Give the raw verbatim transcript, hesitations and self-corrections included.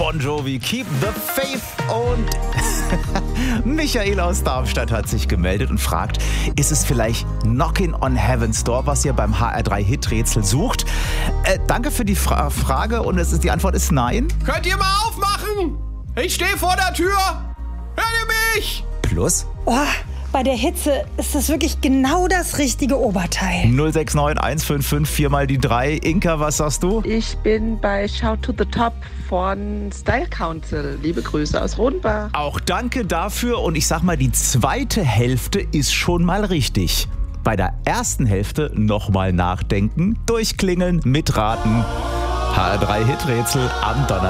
Bon Jovi, Keep the Faith. Und Michael aus Darmstadt hat sich gemeldet und fragt, ist es vielleicht Knockin' on Heaven's Door, was ihr beim H R drei Hit-Rätsel sucht? Äh, danke für die Fra- Frage und es ist, die Antwort ist nein. Könnt ihr mal aufmachen? Ich stehe vor der Tür. Hört ihr mich? Plus Oh, bei der Hitze ist das wirklich genau das richtige Oberteil. null sechs neun eins fünf fünf vier mal die drei. Inka, was sagst du? Ich bin bei Shout to the Top von Style Council. Liebe Grüße aus Rodenbach. Auch danke dafür und ich sag mal, die zweite Hälfte ist schon mal richtig. Bei der ersten Hälfte nochmal nachdenken, durchklingeln, mitraten. H R drei Hit-Rätsel am Donnerstag.